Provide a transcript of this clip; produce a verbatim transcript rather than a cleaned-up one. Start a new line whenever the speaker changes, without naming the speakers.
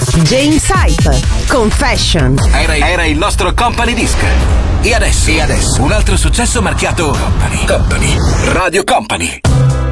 James Hype, Confession.
Era, era il nostro company disc. E adesso, e adesso un altro successo marchiato Company. Company. Radio Company.